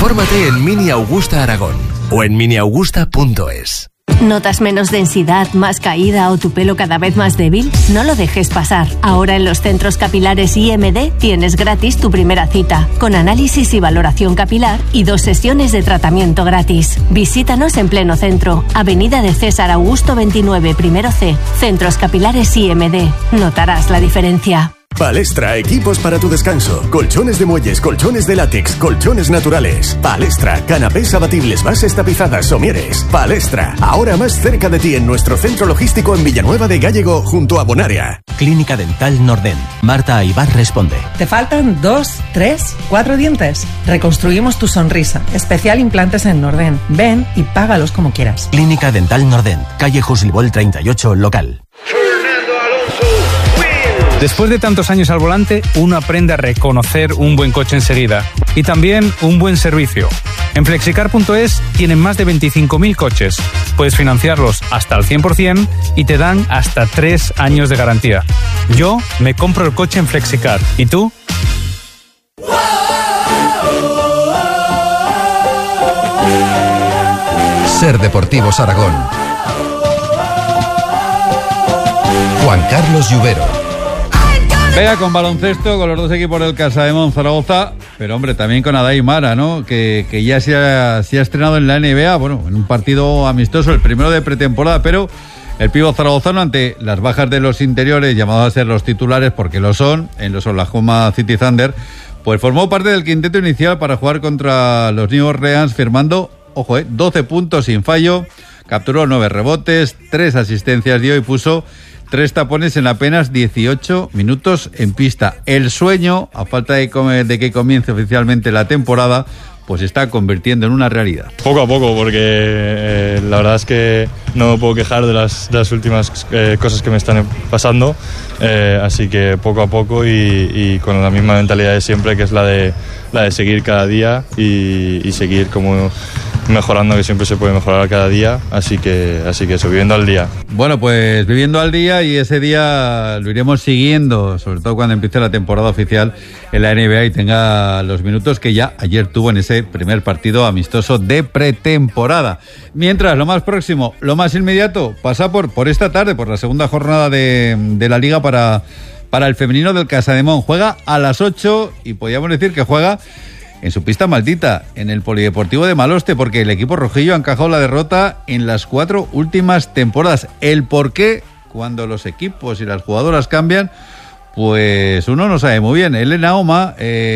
Infórmate en Mini Augusta Aragón o en miniaugusta.es. ¿Notas menos densidad, más caída o tu pelo cada vez más débil? No lo dejes pasar. Ahora en los centros capilares IMD tienes gratis tu primera cita, con análisis y valoración capilar y 2 sesiones de tratamiento gratis. Visítanos en pleno centro, Avenida de César Augusto 29, primero C. Centros capilares IMD. Notarás la diferencia. Palestra, equipos para tu descanso. Colchones de muelles, colchones de látex, colchones naturales. Palestra, canapés abatibles, bases tapizadas, somieres. Palestra, ahora más cerca de ti en nuestro centro logístico en Villanueva de Gállego, junto a Bonaria. Clínica Dental Nordent. Marta Aybar responde. ¿Te faltan 2, 3, 4 dientes? Reconstruimos tu sonrisa. Especial implantes en Nordent. Ven y págalos como quieras. Clínica Dental Nordent. Calle Juslibol 38, local. Después de tantos años al volante, uno aprende a reconocer un buen coche enseguida y también un buen servicio. En Flexicar.es tienen más de 25.000 coches. Puedes financiarlos hasta al 100% y te dan hasta 3 años de garantía. Yo me compro el coche en Flexicar. ¿Y tú? Ser Deportivos Aragón. Juan Carlos Lluvero. Venga, con baloncesto, con los dos equipos del Casademón Zaragoza, pero hombre, también con Adai Mara, ¿no? Que ya se ha estrenado en la NBA, bueno, en un partido amistoso, el primero de pretemporada, pero el pívot zaragozano, ante las bajas de los interiores, llamados a ser los titulares, porque lo son, en los Oklahoma City Thunder, pues formó parte del quinteto inicial para jugar contra los New Orleans, firmando, ojo, 12 puntos sin fallo, capturó 9 rebotes, 3 asistencias dio y puso 3 tapones en apenas 18 minutos en pista. El sueño, a falta de que comience oficialmente la temporada, pues se está convirtiendo en una realidad. Poco a poco, porque la verdad es que no me puedo quejar de las últimas cosas que me están pasando, así que poco a poco y con la misma mentalidad de siempre, que es la de seguir cada día y seguir como mejorando, que siempre se puede mejorar cada día, así que eso, viviendo al día. Bueno, pues viviendo al día, y ese día lo iremos siguiendo, sobre todo cuando empiece la temporada oficial en la NBA y tenga los minutos que ya ayer tuvo en ese primer partido amistoso de pretemporada. Mientras, lo más próximo, lo más inmediato, pasa por esta tarde, por la segunda jornada de la Liga para el femenino del Casademón. Juega a las 8 y podríamos decir que juega en su pista maldita, en el Polideportivo de Maloste, porque el equipo rojillo ha encajado la derrota en las 4 últimas temporadas. El por qué, cuando los equipos y las jugadoras cambian, pues uno no sabe muy bien. Elena Oma